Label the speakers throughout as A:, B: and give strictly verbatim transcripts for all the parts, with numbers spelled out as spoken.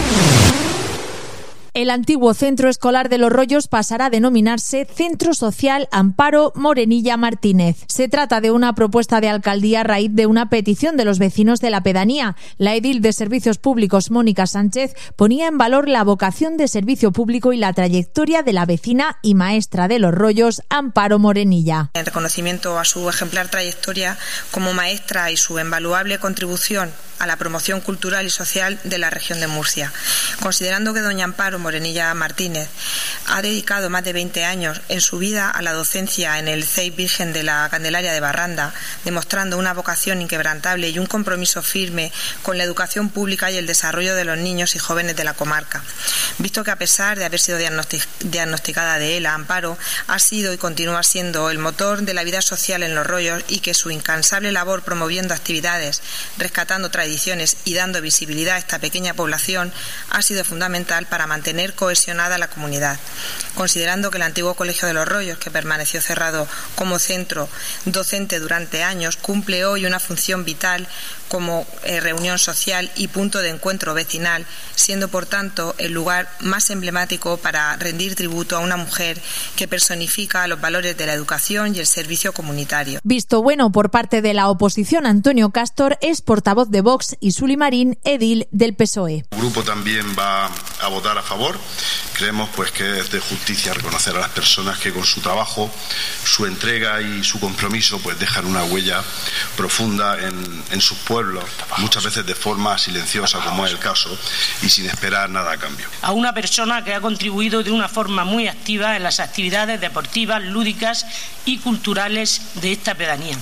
A: El antiguo Centro Escolar de Los Rollos pasará a denominarse Centro Social Amparo Morenilla Martínez. Se trata de una propuesta de alcaldía a raíz de una petición de los vecinos de la pedanía. La edil de Servicios Públicos, Mónica Sánchez, ponía en valor la vocación de servicio público y la trayectoria de la vecina y maestra de Los Rollos, Amparo Morenilla.
B: En reconocimiento a su ejemplar trayectoria como maestra y su invaluable contribución a la promoción cultural y social de la región de Murcia. Considerando que doña Amparo Morenilla Martínez ha dedicado más de veinte años en su vida a la docencia en el C E I Virgen de la Candelaria de Barranda, demostrando una vocación inquebrantable y un compromiso firme con la educación pública y el desarrollo de los niños y jóvenes de la comarca. Visto que a pesar de haber sido diagnosticada de ELA, Amparo ha sido y continúa siendo el motor de la vida social en Los Rollos y que su incansable labor promoviendo actividades, rescatando tradiciones y dando visibilidad a esta pequeña población ha sido fundamental para mantener cohesionada la comunidad. Considerando que el antiguo Colegio de Los Rollos, que permaneció cerrado como centro docente durante años, cumple hoy una función vital como eh, reunión social y punto de encuentro vecinal, siendo por tanto el lugar más emblemático para rendir tributo a una mujer que personifica los valores de la educación y el servicio comunitario.
A: Visto bueno por parte de la oposición, Antonio Castor es portavoz de Vox y Suli Marín, edil del P S O E.
C: El grupo también va a votar a favor. Creemos pues que es de justicia reconocer a las personas que con su trabajo, su entrega y su compromiso pues dejan una huella profunda en, en sus pueblos, muchas veces de forma silenciosa, como es el caso, y sin esperar nada a cambio.
D: A una persona que ha contribuido de una forma muy activa en las actividades deportivas, lúdicas y culturales de esta pedanía.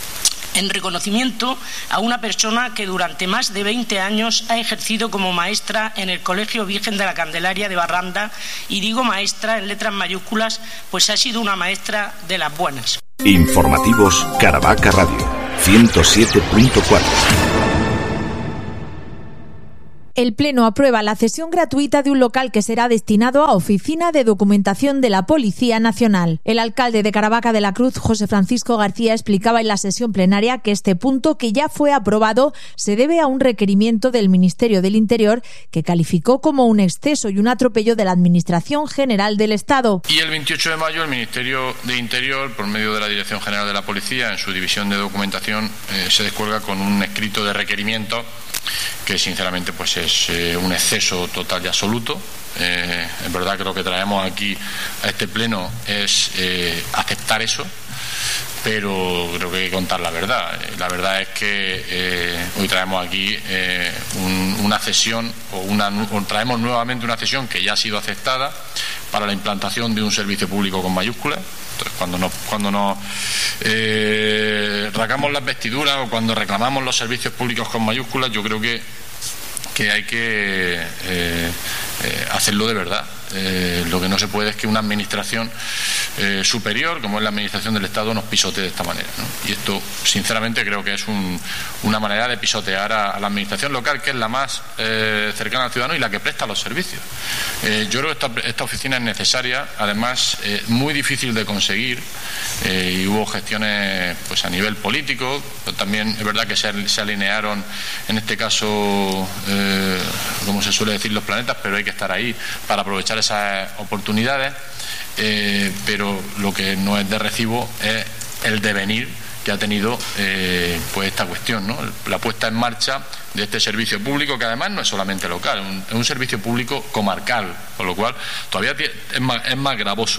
D: En reconocimiento a una persona que durante más de veinte años ha ejercido como maestra en el Colegio Virgen de la Candelaria de Barranda, y digo maestra en letras mayúsculas, pues ha sido una maestra de las buenas.
E: Informativos Caravaca Radio, ciento siete punto cuatro.
A: El Pleno aprueba la cesión gratuita de un local que será destinado a Oficina de Documentación de la Policía Nacional. El alcalde de Caravaca de la Cruz, José Francisco García, explicaba en la sesión plenaria que este punto, que ya fue aprobado, se debe a un requerimiento del Ministerio del Interior que calificó como un exceso y un atropello de la Administración General del Estado.
F: Y el veintiocho de mayo el Ministerio de Interior, por medio de la Dirección General de la Policía, en su división de documentación, eh, se descuelga con un escrito de requerimiento que sinceramente pues es eh, un exceso total y absoluto. Eh, en verdad que lo que traemos aquí a este pleno es eh, aceptar eso, pero creo que hay que contar la verdad. La verdad es que eh, hoy traemos aquí eh, un, una cesión o, una, o traemos nuevamente una cesión que ya ha sido aceptada para la implantación de un servicio público con mayúsculas. Entonces, cuando nos, cuando nos eh, rasgamos las vestiduras o cuando reclamamos los servicios públicos con mayúsculas, yo creo que, que hay que eh, eh, hacerlo de verdad. Eh, lo que no se puede es que una administración eh, superior, como es la administración del Estado, nos pisotee de esta manera, ¿no? Y esto, sinceramente, creo que es un, una manera de pisotear a, a la administración local, que es la más eh, cercana al ciudadano y la que presta los servicios. Eh, yo creo que esta, esta oficina es necesaria, además eh, muy difícil de conseguir, eh, y hubo gestiones pues a nivel político, pero también es verdad que se, se alinearon en este caso, eh, como se suele decir, los planetas, pero hay que estar ahí para aprovechar esas oportunidades, eh, pero lo que no es de recibo es el devenir que ha tenido eh, pues esta cuestión, ¿no? La puesta en marcha de este servicio público, que además no es solamente local, es un, es un servicio público comarcal, con lo cual todavía es más, es más gravoso.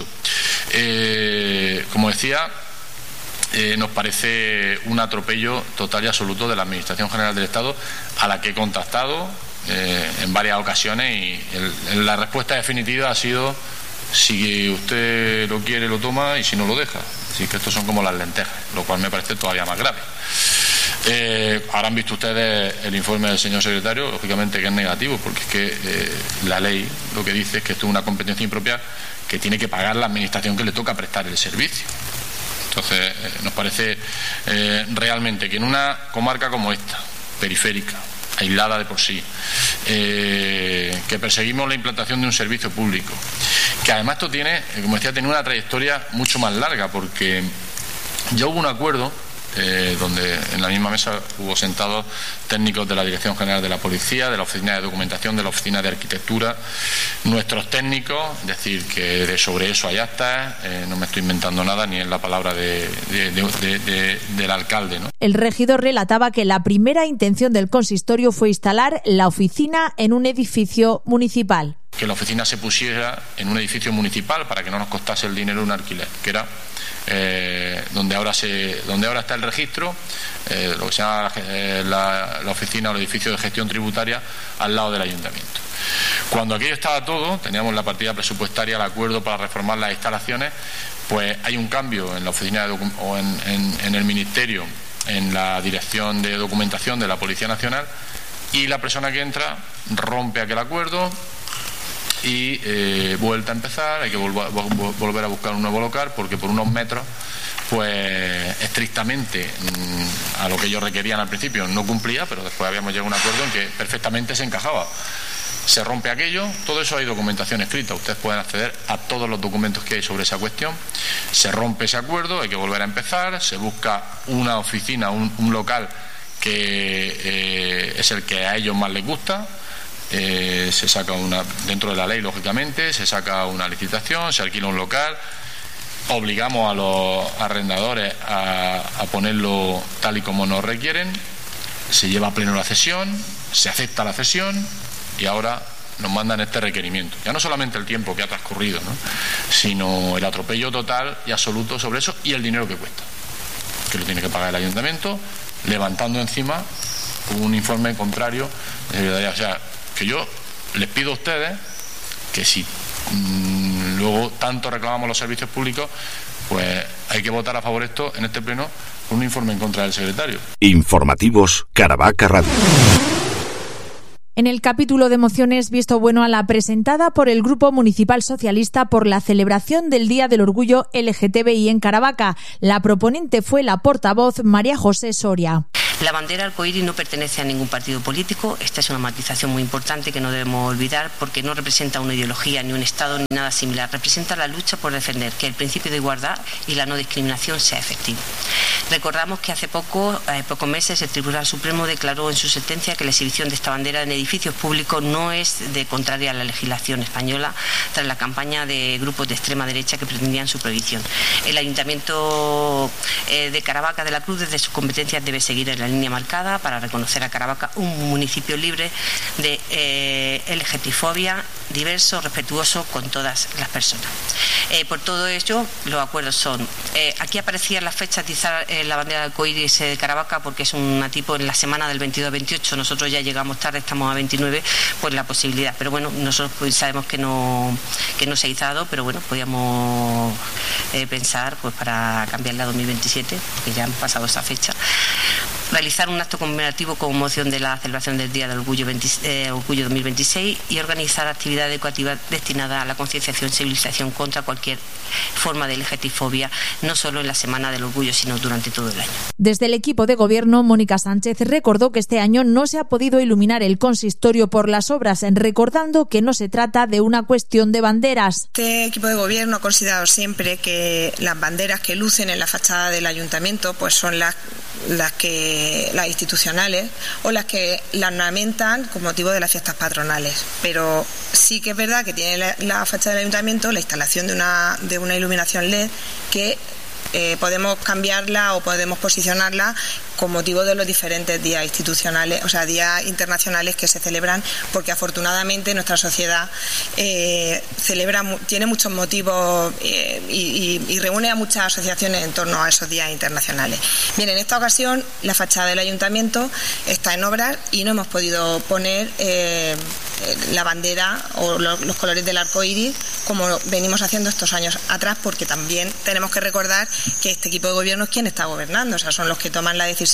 F: Eh, como decía, eh, nos parece un atropello total y absoluto de la Administración General del Estado, a la que he contactado eh, en varias ocasiones, y el, la respuesta definitiva ha sido: si usted lo quiere lo toma y si no lo deja. Así que estos son como las lentejas, lo cual me parece todavía más grave. Eh, ahora han visto ustedes el informe del señor secretario, lógicamente que es negativo, porque es que eh, la ley lo que dice es que esto es una competencia impropia que tiene que pagar la administración que le toca prestar el servicio. Entonces eh, nos parece eh, realmente que en una comarca como esta, periférica, aislada de por sí, eh, que perseguimos la implantación de un servicio público, que además esto tiene, como decía, tiene una trayectoria mucho más larga, porque ya hubo un acuerdo eh, donde en la misma mesa hubo sentados técnicos de la Dirección General de la Policía, de la Oficina de Documentación, de la Oficina de Arquitectura, nuestros técnicos, es decir, que de sobre eso hay actas, eh, no me estoy inventando nada, ni en la palabra de, de, de, de, de, del alcalde, ¿no?
A: El regidor relataba que la primera intención del consistorio fue instalar la oficina en un edificio municipal.
F: Que la oficina se pusiera en un edificio municipal para que no nos costase el dinero un alquiler, que era eh, donde ahora se donde ahora está el registro, eh, lo que se llama eh, la, la oficina o el edificio de gestión tributaria al lado del ayuntamiento. Cuando aquello estaba todo, teníamos la partida presupuestaria, el acuerdo para reformar las instalaciones, pues hay un cambio en la oficina de o en, en, en el ministerio, en la dirección de documentación de la Policía Nacional, y la persona que entra rompe aquel acuerdo y eh, vuelta a empezar, hay que volver, volver a buscar un nuevo local, porque por unos metros, pues estrictamente mmm, a lo que ellos requerían al principio no cumplía, pero después habíamos llegado a un acuerdo en que perfectamente se encajaba. Se rompe aquello, todo eso hay documentación escrita, ustedes pueden acceder a todos los documentos que hay sobre esa cuestión. Se rompe ese acuerdo, hay que volver a empezar, se busca una oficina, un, un local que eh, es el que a ellos más les gusta. Eh, se saca una, dentro de la ley lógicamente, se saca una licitación, se alquila un local, obligamos a los arrendadores a, a ponerlo tal y como nos requieren, se lleva a pleno la cesión, se acepta la cesión y ahora nos mandan este requerimiento. Ya no solamente el tiempo que ha transcurrido, ¿no?, sino el atropello total y absoluto sobre eso y el dinero que cuesta, que lo tiene que pagar el ayuntamiento, levantando encima un informe contrario de solidaridad. O sea, que yo les pido a ustedes que si mmm, luego tanto reclamamos los servicios públicos, pues hay que votar a favor de esto en este pleno con un informe en contra del secretario.
E: Informativos Caravaca Radio.
A: En el capítulo de mociones, visto bueno a la presentada por el Grupo Municipal Socialista por la celebración del Día del Orgullo L G T B I en Caravaca. La proponente fue la portavoz María José Soria.
G: La bandera arcoíris no pertenece a ningún partido político. Esta es una matización muy importante que no debemos olvidar, porque no representa una ideología, ni un Estado, ni nada similar. Representa la lucha por defender que el principio de igualdad y la no discriminación sea efectivo. Recordamos que hace poco, eh, pocos meses, el Tribunal Supremo declaró en su sentencia que la exhibición de esta bandera en edificios públicos no es de contraria a la legislación española, tras la campaña de grupos de extrema derecha que pretendían su prohibición. El Ayuntamiento eh, de Caravaca de la Cruz, desde sus competencias, debe seguir en la línea marcada para reconocer a Caravaca un municipio libre de eh, L G B T fobia, diverso, respetuoso con todas las personas. Eh, por todo ello, los acuerdos son, eh, aquí aparecían las fechas de izar eh, la bandera de arcoíris de Caravaca, porque es una tipo en la semana del veintidós a veintiocho, nosotros ya llegamos tarde, estamos a veintinueve, pues la posibilidad, pero bueno, nosotros pues sabemos que no, que no se ha izado, pero bueno, podíamos eh, pensar pues para cambiarla a dos mil veintisiete, porque ya han pasado esa fecha. Realizar un acto conmemorativo con moción de la celebración del Día del Orgullo, veinte, eh, Orgullo dos mil veintiséis y organizar actividades educativas destinadas a la concienciación y sensibilización contra cualquier forma de L G B T fobia, no solo en la Semana del Orgullo, sino durante todo el año.
A: Desde el equipo de gobierno, Mónica Sánchez recordó que este año no se ha podido iluminar el consistorio por las obras, recordando que no se trata de una cuestión de banderas.
B: Este equipo de gobierno ha considerado siempre que las banderas que lucen en la fachada del ayuntamiento pues son las las que las institucionales o las que la ornamentan con motivo de las fiestas patronales, pero sí que es verdad que tiene la, la fachada del ayuntamiento la instalación de una de una iluminación L E D que eh, podemos cambiarla o podemos posicionarla con motivo de los diferentes días institucionales, o sea, días internacionales que se celebran, porque afortunadamente nuestra sociedad eh, celebra, tiene muchos motivos eh, y, y, y reúne a muchas asociaciones en torno a esos días internacionales. Bien, en esta ocasión la fachada del ayuntamiento está en obras y no hemos podido poner eh, la bandera o los, los colores del arco iris como venimos haciendo estos años atrás, porque también tenemos que recordar que este equipo de gobierno es quien está gobernando, o sea, son los que toman la decisión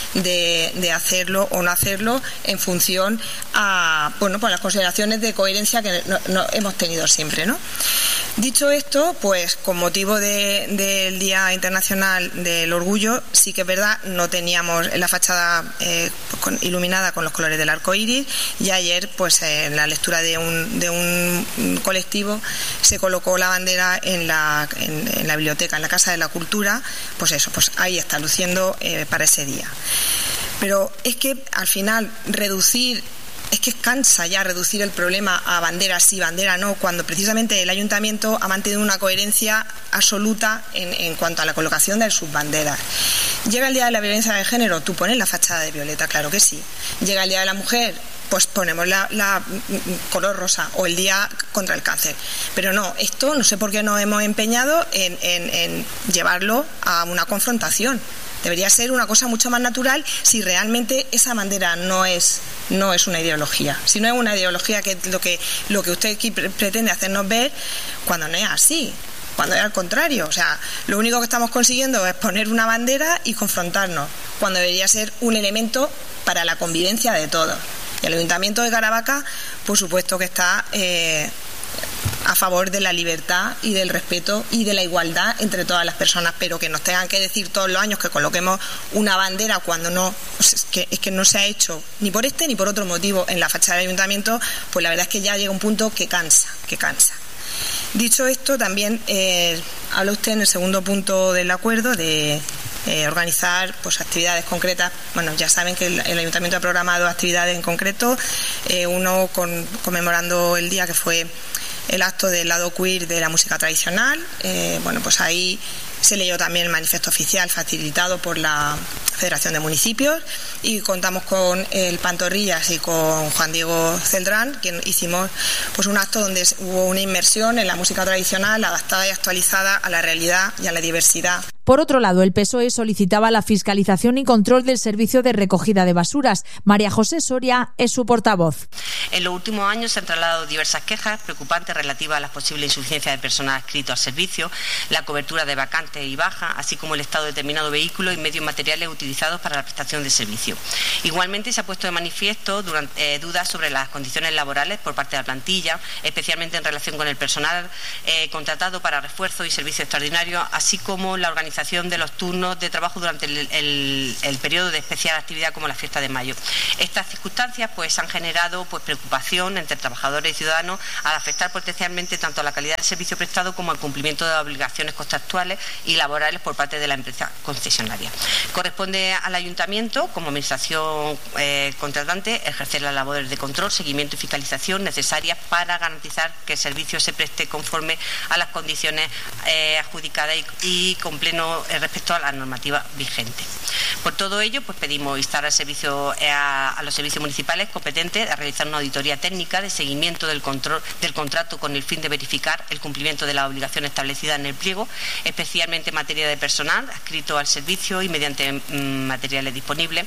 B: De, de hacerlo o no hacerlo en función a, bueno, pues las consideraciones de coherencia que no, no hemos tenido siempre, ¿no? Dicho esto, pues con motivo de, del Día Internacional del Orgullo, sí que es verdad, no teníamos la fachada eh, con, iluminada con los colores del arco iris, y ayer, pues en la lectura de un, de un colectivo, se colocó la bandera en la, en, en la biblioteca, en la Casa de la Cultura, pues eso, pues ahí está, luciendo eh, para ese día. Pero es que al final reducir Es que cansa ya reducir el problema a bandera sí, bandera no, cuando precisamente el ayuntamiento ha mantenido una coherencia absoluta en, en cuanto a la colocación de sus banderas. Llega el Día de la Violencia de Género, tú pones la fachada de violeta, claro que sí. Llega el Día de la Mujer, pues ponemos la, la color rosa, o el Día contra el Cáncer. Pero no, esto no sé por qué nos hemos empeñado en, en, en llevarlo a una confrontación. Debería ser una cosa mucho más natural si realmente esa bandera no es no es una ideología. Si no es una ideología, que es lo que lo que usted aquí pretende hacernos ver, cuando no es así, cuando es al contrario. O sea, lo único que estamos consiguiendo es poner una bandera y confrontarnos, cuando debería ser un elemento para la convivencia de todos. Y el Ayuntamiento de Caravaca, por supuesto que está eh, a favor de la libertad y del respeto y de la igualdad entre todas las personas, pero que nos tengan que decir todos los años que coloquemos una bandera cuando no, es que, es que no se ha hecho ni por este ni por otro motivo en la fachada del ayuntamiento, pues la verdad es que ya llega un punto que cansa, que cansa. Dicho esto, también eh, habla usted en el segundo punto del acuerdo de eh, organizar pues actividades concretas. Bueno, ya saben que el, el ayuntamiento ha programado actividades en concreto, eh, uno con, conmemorando el día que fue el acto del lado queer de la música tradicional. Eh, bueno, pues ahí se leyó también el manifiesto oficial facilitado por la Federación de Municipios, y contamos con el Pantorrillas y con Juan Diego Celdrán, que hicimos pues un acto donde hubo una inmersión en la música tradicional adaptada y actualizada a la realidad y a la diversidad.
A: Por otro lado, el P S O E solicitaba la fiscalización y control del servicio de recogida de basuras. María José Soria es su portavoz.
G: En los últimos años se han trasladado diversas quejas preocupantes relativas a la posible insuficiencia de personal adscrito al servicio, la cobertura de vacantes y bajas, así como el estado de determinados vehículos y medios materiales utilizados para la prestación de servicio. Igualmente se ha puesto de manifiesto durante, eh, dudas sobre las condiciones laborales por parte de la plantilla, especialmente en relación con el personal eh, contratado para refuerzo y servicio extraordinario, así como la organización de los turnos de trabajo durante el, el, el periodo de especial actividad como la fiesta de mayo. Estas circunstancias pues han generado pues preocupación entre trabajadores y ciudadanos al afectar potencialmente tanto a la calidad del servicio prestado como al cumplimiento de las obligaciones contractuales y laborales por parte de la empresa concesionaria. Corresponde al Ayuntamiento, como administración eh, contratante, ejercer las labores de control, seguimiento y fiscalización necesarias para garantizar que el servicio se preste conforme a las condiciones eh, adjudicadas y, y con pleno respecto a la normativa vigente. Por todo ello, pues pedimos instar al servicio, a, a los servicios municipales competentes a realizar una auditoría técnica de seguimiento del control del contrato con el fin de verificar el cumplimiento de las obligaciones establecidas en el pliego, especialmente en materia de personal adscrito al servicio y mediante mm, materiales disponibles.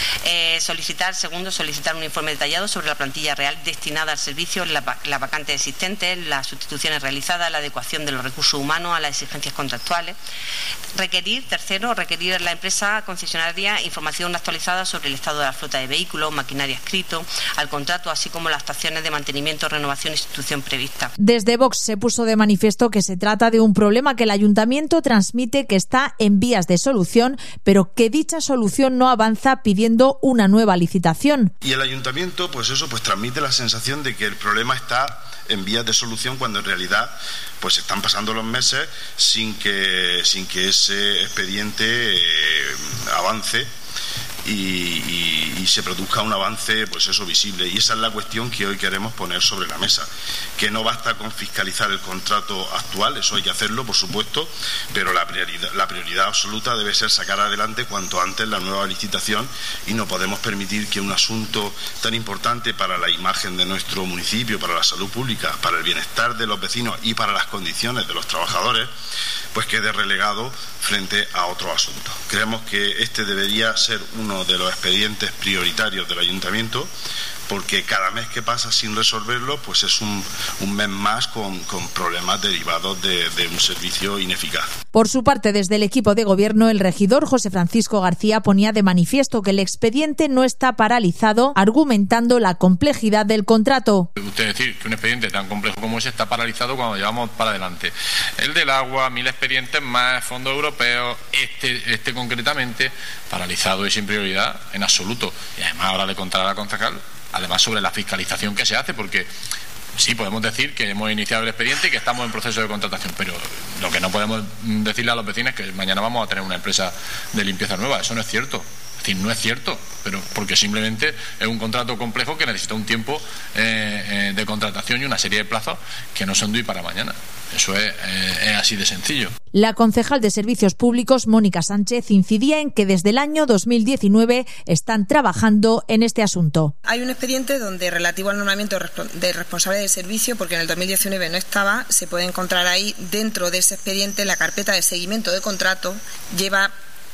G: Eh, solicitar, segundo, solicitar un informe detallado sobre la plantilla real destinada al servicio, las la vacantes existentes, las sustituciones realizadas, la adecuación de los recursos humanos a las exigencias contractuales. Requerir, tercero, requerir a la empresa concesionaria información actualizada sobre el estado de la flota de vehículos, maquinaria adscrito al contrato, así como las estaciones de mantenimiento, renovación y sustitución prevista.
A: Desde Vox se puso de manifiesto que se trata de un problema que el ayuntamiento transmite que está en vías de solución, pero que dicha solución no avanza, pidiendo una nueva licitación.
C: Y el ayuntamiento, pues eso, pues transmite la sensación de que el problema está en vías de solución, cuando en realidad pues están pasando los meses sin que sin que ese expediente eh, avance y, y, y se produzca un avance, pues eso, visible. Y esa es la cuestión que hoy queremos poner sobre la mesa, que no basta con fiscalizar el contrato actual, eso hay que hacerlo, por supuesto, pero la prioridad, la prioridad absoluta debe ser sacar adelante cuanto antes la nueva licitación, y no podemos permitir que un asunto tan importante para la imagen de nuestro municipio, para la salud pública, para el bienestar de los vecinos y para las condiciones de los trabajadores, pues quede relegado frente a otro asunto. Creemos que este debería ser uno de los expedientes prioritarios del ayuntamiento, porque cada mes que pasa sin resolverlo, pues es un, un mes más con, con problemas derivados de, de un servicio ineficaz.
A: Por su parte, desde el equipo de gobierno, el regidor José Francisco García ponía de manifiesto que el expediente no está paralizado, argumentando la complejidad del contrato.
F: Usted decir que un expediente tan complejo como ese está paralizado cuando llevamos para adelante el del agua, mil expedientes más, fondos europeos, este, este concretamente paralizado y sin prioridad en absoluto. Y además ahora le contará a la concejal, además sobre la fiscalización que se hace, porque sí, podemos decir que hemos iniciado el expediente y que estamos en proceso de contratación, pero lo que no podemos decirle a los vecinos es que mañana vamos a tener una empresa de limpieza nueva. Eso no es cierto. Es decir, no es cierto, pero porque simplemente es un contrato complejo que necesita un tiempo eh, eh, de contratación y una serie de plazos que no son de hoy para mañana. Eso es, eh, es así de sencillo.
A: La concejal de Servicios Públicos, Mónica Sánchez, incidía en que desde el año dos mil diecinueve están trabajando en este asunto.
B: Hay un expediente donde, relativo al nombramiento de responsable de servicio, porque en el dos mil diecinueve no estaba, se puede encontrar ahí dentro de ese expediente la carpeta de seguimiento de contrato, lleva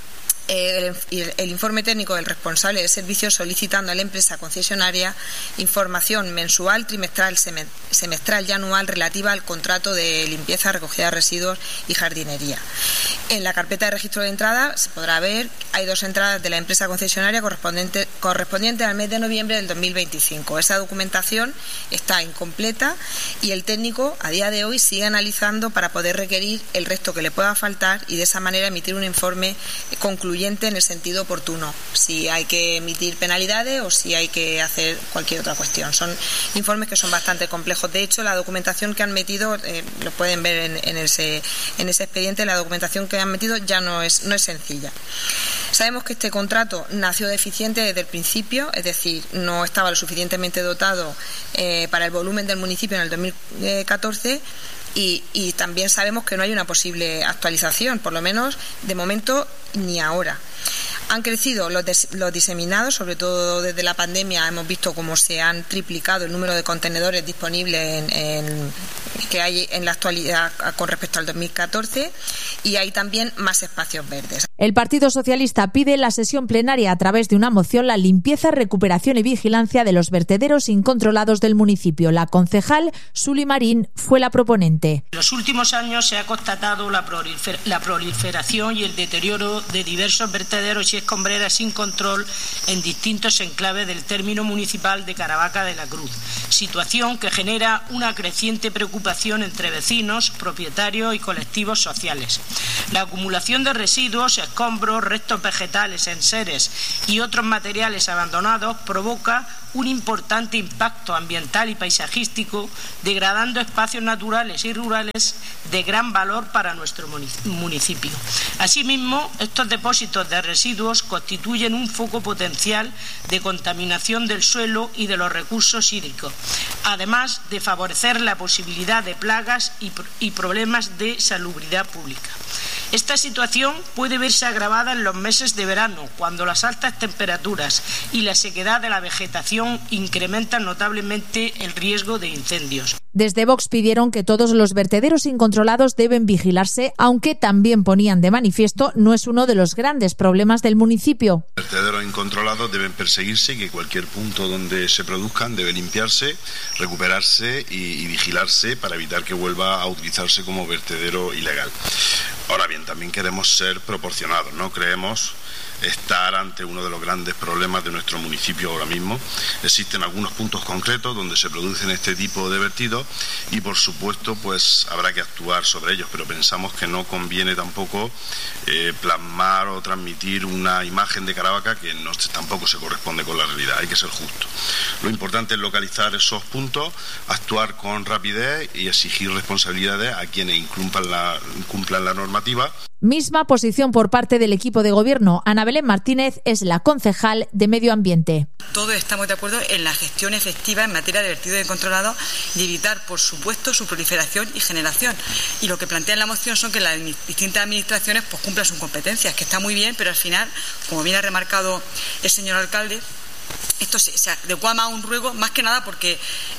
B: El, el informe técnico del responsable de servicios solicitando a la empresa concesionaria información mensual, trimestral, semestral y anual relativa al contrato de limpieza, recogida de residuos y jardinería. En la carpeta de registro de entrada se podrá ver, hay dos entradas de la empresa concesionaria correspondiente, correspondiente al mes de noviembre del dos mil veinticinco. Esa documentación está incompleta y el técnico a día de hoy sigue analizando para poder requerir el resto que le pueda faltar y de esa manera emitir un informe concluyente en el sentido oportuno, si hay que emitir penalidades o si hay que hacer cualquier otra cuestión. Son informes que son bastante complejos. De hecho, la documentación que han metido, eh, lo pueden ver en, en, ese, en ese expediente, la documentación que han metido ya no es, no es sencilla. Sabemos que este contrato nació deficiente desde el principio, es decir, no estaba lo suficientemente dotado eh, para el volumen del municipio en el dos mil catorce. Y, y también sabemos que no hay una posible actualización, por lo menos de momento ni ahora. Han crecido los, des, los diseminados, sobre todo desde la pandemia hemos visto cómo se han triplicado el número de contenedores disponibles en, en, que hay en la actualidad con respecto al dos mil catorce y hay también más espacios verdes.
A: El Partido Socialista pide en la sesión plenaria a través de una moción la limpieza, recuperación y vigilancia de los vertederos incontrolados del municipio. La concejal Suli Marín fue la proponente.
D: En los últimos años se ha constatado la, prolifer- la proliferación y el deterioro de diversos vertederos y escombreras sin control en distintos enclaves del término municipal de Caravaca de la Cruz, situación que genera una creciente preocupación entre vecinos, propietarios y colectivos sociales. La acumulación de residuos, escombros, restos vegetales, enseres y otros materiales abandonados provoca un importante impacto ambiental y paisajístico, degradando espacios naturales y rurales de gran valor para nuestro municipio. Asimismo, estos depósitos de residuos constituyen un foco potencial de contaminación del suelo y de los recursos hídricos, además de favorecer la posibilidad de plagas y, y problemas de salubridad pública. Esta situación puede verse agravada en los meses de verano, cuando las altas temperaturas y la sequedad de la vegetación incrementan notablemente el riesgo de incendios.
A: Desde Vox pidieron que todos los vertederos incontrolados deben vigilarse, aunque también ponían de manifiesto no es uno de los grandes problemas del municipio.
C: Los vertederos incontrolados deben perseguirse y que cualquier punto donde se produzcan debe limpiarse, recuperarse y, y vigilarse para evitar que vuelva a utilizarse como vertedero ilegal. Ahora bien, también queremos ser proporcionados, no creemos estar ante uno de los grandes problemas de nuestro municipio ahora mismo. Existen algunos puntos concretos donde se producen este tipo de vertidos y por supuesto pues habrá que actuar sobre ellos, pero pensamos que no conviene tampoco eh, plasmar o transmitir una imagen de Caravaca que no, tampoco se corresponde con la realidad. Hay que ser justo. Lo importante es localizar esos puntos, actuar con rapidez y exigir responsabilidades a quienes incumplan la, incumplan la normativa.
A: Misma posición por parte del equipo de gobierno. Ana Belén Martínez es la concejal de Medio Ambiente.
H: Todos estamos de acuerdo en la gestión efectiva en materia de vertido incontrolado y evitar, por supuesto, su proliferación y generación. Y lo que plantea en la moción son que las distintas administraciones pues cumplan sus competencias, que está muy bien, pero al final, como bien ha remarcado el señor alcalde, esto se, se adecua más a un ruego, más que nada porque eh,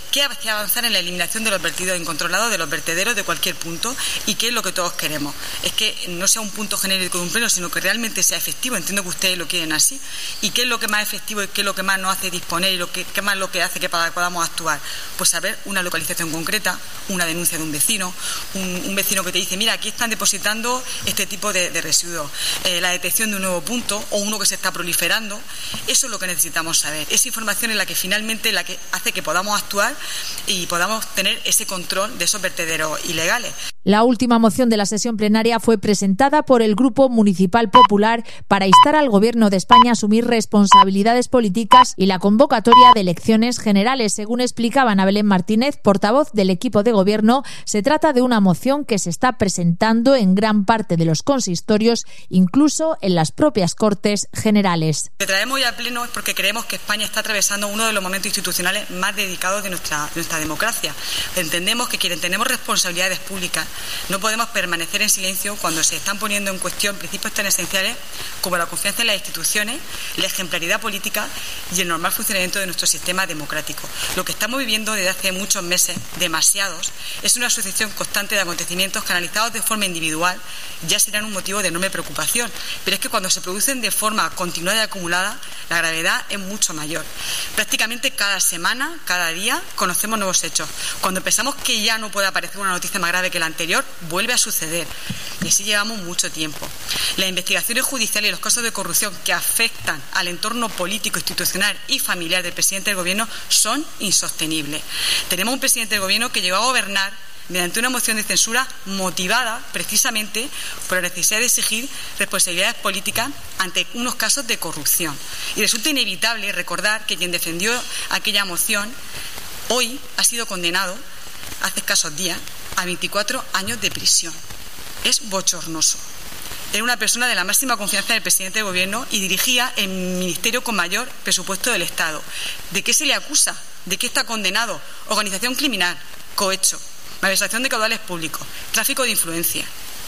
H: qué hace avanzar en la eliminación de los vertidos incontrolados, de los vertederos de cualquier punto, y qué es lo que todos queremos. Es que no sea un punto genérico de un pleno, sino que realmente sea efectivo. Entiendo que ustedes lo quieren así. ¿Y qué es lo que más efectivo y qué es lo que más nos hace disponer y lo que, qué más lo que hace que podamos actuar? Pues saber una localización concreta, una denuncia de un vecino, un, un vecino que te dice, mira, aquí están depositando este tipo de, de residuos, eh, la detección de un nuevo punto o uno que se está proliferando. Eso es lo que necesitamos saber. Esa información es la que finalmente la que hace que podamos actuar y podamos tener ese control de esos vertederos ilegales.
A: La última moción de la sesión plenaria fue presentada por el Grupo Municipal Popular para instar al Gobierno de España a asumir responsabilidades políticas y la convocatoria de elecciones generales. Según explicaba Ana Belén Martínez, portavoz del equipo de Gobierno, se trata de una moción que se está presentando en gran parte de los consistorios, incluso en las propias Cortes Generales.
H: Lo que traemos hoy al Pleno es porque creemos que España está atravesando uno de los momentos institucionales más dedicados de nuestra, de nuestra democracia. Entendemos que quienes tenemos responsabilidades públicas no podemos permanecer en silencio cuando se están poniendo en cuestión principios tan esenciales como la confianza en las instituciones, la ejemplaridad política y el normal funcionamiento de nuestro sistema democrático. Lo que estamos viviendo desde hace muchos meses, demasiados, es una sucesión constante de acontecimientos que, analizados de forma individual, ya serán un motivo de enorme preocupación. Pero es que cuando se producen de forma continuada y acumulada, la gravedad es mucho mayor. Prácticamente cada semana, cada día, conocemos nuevos hechos. Cuando pensamos que ya no puede aparecer una noticia más grave que la anterior, vuelve a suceder. Y así llevamos mucho tiempo. Las investigaciones judiciales y los casos de corrupción que afectan al entorno político, institucional y familiar del presidente del Gobierno son insostenibles. Tenemos un presidente del Gobierno que llegó a gobernar mediante una moción de censura motivada precisamente por la necesidad de exigir responsabilidades políticas ante unos casos de corrupción. Y resulta inevitable recordar que quien defendió aquella moción hoy ha sido condenado, hace escasos días, a veinticuatro años de prisión. Es bochornoso. Era una persona de la máxima confianza del presidente del Gobierno y dirigía el ministerio con mayor presupuesto del Estado. ¿De qué se le acusa? ¿De qué está condenado? Organización criminal, cohecho, malversación de caudales públicos, tráfico de influencia.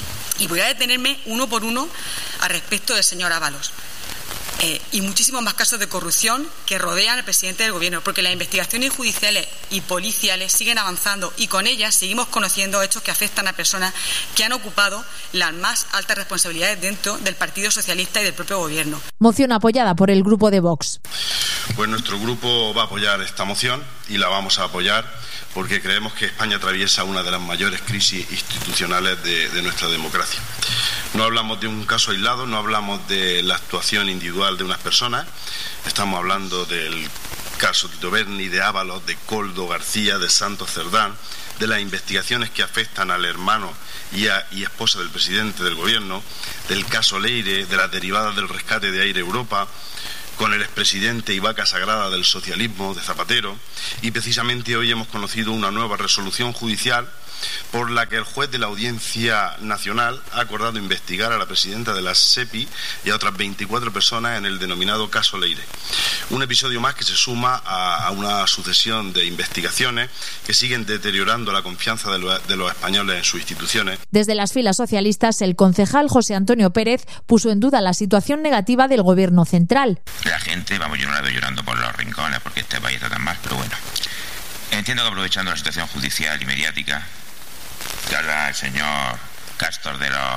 H: Y voy a detenerme uno por uno al respecto del señor Ábalos. Eh, y muchísimos más casos de corrupción que rodean al presidente del Gobierno, porque las investigaciones judiciales y policiales siguen avanzando y con ellas seguimos conociendo hechos que afectan a personas que han ocupado las más altas responsabilidades dentro del Partido Socialista y del propio Gobierno.
A: Moción apoyada por el grupo de Vox.
C: Pues nuestro grupo va a apoyar esta moción y la vamos a apoyar porque creemos que España atraviesa una de las mayores crisis institucionales de, de nuestra democracia. No hablamos de un caso aislado, no hablamos de la actuación individual de unas personas, estamos hablando del caso Tito Berni, de Ábalos, de Coldo García, de Santos Cerdán, de las investigaciones que afectan al hermano y, a, y esposa del presidente del Gobierno, del caso Leire, de las derivadas del rescate de Air Europa, con el expresidente y vaca sagrada del socialismo de Zapatero, y precisamente hoy hemos conocido una nueva resolución judicial por la que el juez de la Audiencia Nacional ha acordado investigar a la presidenta de la SEPI y a otras veinticuatro personas en el denominado caso Leire. Un episodio más que se suma a, a una sucesión de investigaciones que siguen deteriorando la confianza de, lo, de los españoles en sus instituciones.
A: Desde las filas socialistas, el concejal José Antonio Pérez puso en duda la situación negativa del Gobierno central.
I: La gente, vamos, yo no la veo llorando por los rincones porque este país está tan mal, pero bueno. Entiendo que aprovechando la situación judicial y mediática que habla el señor Castor de los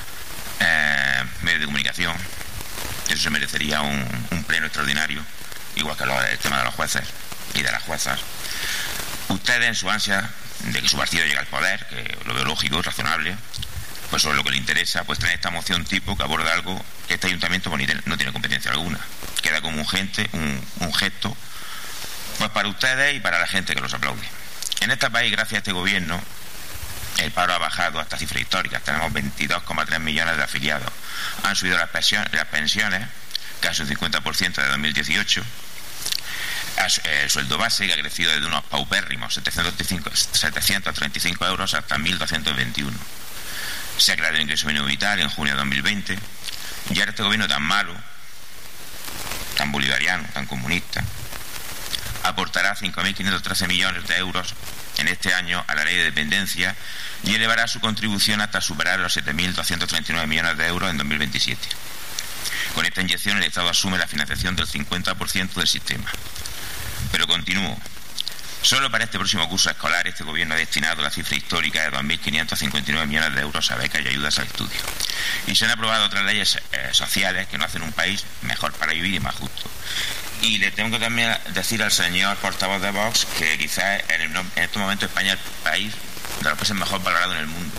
I: eh, medios de comunicación, eso se merecería un, un pleno extraordinario, igual que lo, el tema de los jueces y de las juezas. Ustedes, en su ansia de que su partido llegue al poder, que lo veo lógico, razonable, pues sobre lo que le interesa, pues traer esta moción tipo que aborda algo que este ayuntamiento pues, no tiene competencia alguna. Queda como un, gente, un, un gesto pues para ustedes y para la gente que los aplaude. En este país, gracias a este gobierno, el paro ha bajado hasta cifras históricas. Tenemos veintidós coma tres millones de afiliados. Han subido las pensiones, las pensiones casi un cincuenta por ciento de dos mil dieciocho. El sueldo base que ha crecido desde unos paupérrimos setecientos treinta y cinco euros hasta mil doscientos veintiuno. Se ha creado el ingreso mínimo vital en junio de dos mil veinte. Y ahora este gobierno tan malo, tan bolivariano, tan comunista, aportará cinco mil quinientos trece millones de euros en este año a la ley de dependencia y elevará su contribución hasta superar los siete mil doscientos treinta y nueve millones de euros en dos mil veintisiete. Con esta inyección el Estado asume la financiación del cincuenta por ciento del sistema. Pero continúo. Solo para este próximo curso escolar, este gobierno ha destinado la cifra histórica de dos mil quinientos cincuenta y nueve millones de euros a becas y ayudas al estudio. Y se han aprobado otras leyes eh, sociales que nos hacen un país mejor para vivir y más justo. Y le tengo que también decir al señor portavoz de Vox que quizás en, el, en estos momentos España es el país de los países mejor valorado en el mundo.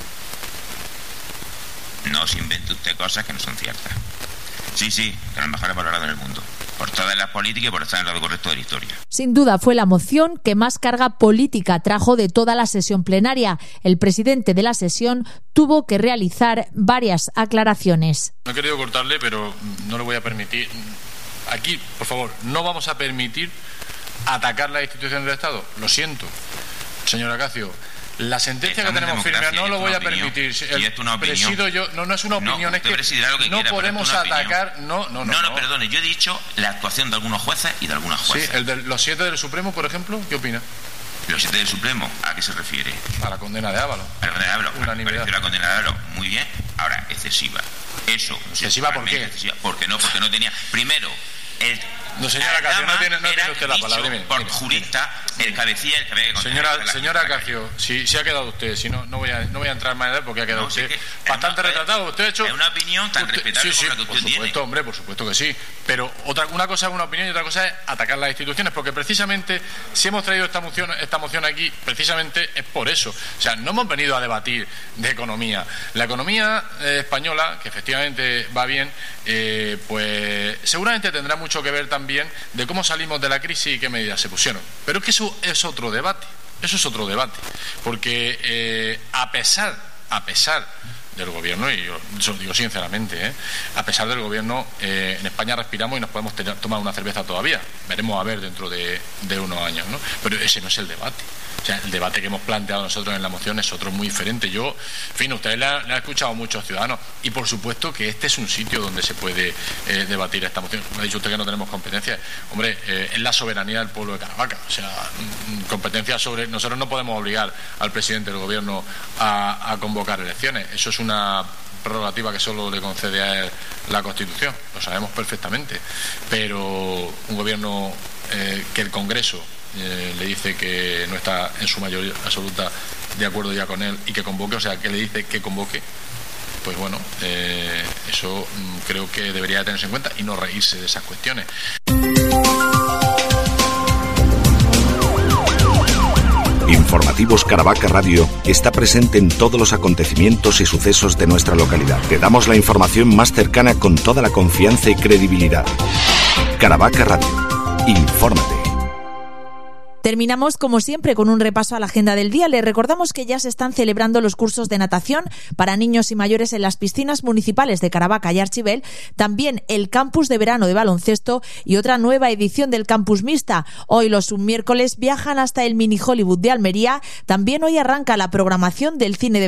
I: No se invente usted cosas que no son ciertas. Sí, sí, que los mejores valorados en el mundo. Por todas las políticas y por estar en el lado correcto de la historia.
A: Sin duda fue la moción que más carga política trajo de toda la sesión plenaria. El presidente de la sesión tuvo que realizar varias aclaraciones.
F: No he querido cortarle, pero no le voy a permitir. Aquí, por favor, no vamos a permitir atacar las instituciones del Estado. Lo siento, señor Acacio. La sentencia que tenemos firme no lo voy a permitir.
I: El es una
F: presido yo, no, no es una opinión, no, es que no quiera, podemos atacar. No, no, no,
I: no, no,
F: no,
I: perdone, yo he dicho la actuación de algunos jueces y de algunas jueces.
F: Sí, el de los siete del Supremo, por ejemplo, ¿qué opina?
I: ¿Los siete del Supremo? ¿A qué se refiere?
F: A la condena de Ábalos.
I: A la condena de Ábalos. Me pareció la condena de Ábalos muy bien. Ahora, excesiva. Eso.
F: ¿Excesiva por qué?
I: Excesiva. Porque no, porque no tenía. Primero, el.
F: No, señora Acacio, no tiene, no tiene usted la palabra. Dime,
I: por
F: dime.
I: jurista, el cabecilla, el que había que condenar.
F: Señora, señora Acacio, si, si ha quedado usted, si no, no voy a, no voy a entrar más en él porque ha quedado no, usted si bastante una, retratado. Usted ha hecho.
I: Es una opinión tan
F: usted,
I: respetable
F: sí, sí,
I: como la que usted
F: por supuesto,
I: tiene.
F: Hombre, por supuesto que sí. Pero otra, una cosa es una opinión y otra cosa es atacar las instituciones, porque precisamente si hemos traído esta moción, esta moción aquí, precisamente es por eso. O sea, no hemos venido a debatir de economía. La economía eh, española, que efectivamente va bien, eh, pues seguramente tendrá mucho que ver también de cómo salimos de la crisis y qué medidas se pusieron. Pero es que eso es otro debate. Eso es otro debate. Porque eh, a pesar, a pesar del gobierno, y yo lo digo sinceramente, ¿eh? a pesar del gobierno, eh, en España respiramos y nos podemos tener, tomar una cerveza todavía. Veremos a ver dentro de, de unos años, ¿no? Pero ese no es el debate. O sea, el debate que hemos planteado nosotros en la moción es otro muy diferente. Yo, en fin, ustedes le han, le han escuchado a muchos ciudadanos y por supuesto que este es un sitio donde se puede eh, debatir esta moción. Me ha dicho usted que no tenemos competencias. Hombre, eh, es la soberanía del pueblo de Caravaca. O sea, competencias sobre... Nosotros no podemos obligar al presidente del gobierno a, a convocar elecciones. Eso es una prerrogativa que solo le concede a él la Constitución. Lo sabemos perfectamente. Pero un gobierno eh, que el Congreso Eh, le dice que no está en su mayoría absoluta de acuerdo ya con él y que convoque, o sea, que le dice que convoque, pues bueno, eh, eso mm, creo que debería tenerse en cuenta y no reírse de esas cuestiones.
E: Informativos Caravaca Radio está presente en todos los acontecimientos y sucesos de nuestra localidad. Te damos la información más cercana con toda la confianza y credibilidad. Caravaca Radio. Infórmate.
A: Terminamos, como siempre, con un repaso a la agenda del día. Les recordamos que ya se están celebrando los cursos de natación para niños y mayores en las piscinas municipales de Caravaca y Archibel, también el campus de verano de baloncesto y otra nueva edición del campus mixta. Hoy los submiércoles viajan hasta el Mini Hollywood de Almería. También hoy arranca la programación del cine de